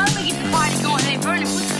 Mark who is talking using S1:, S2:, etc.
S1: Let me get the party going. Hey, Bernie, put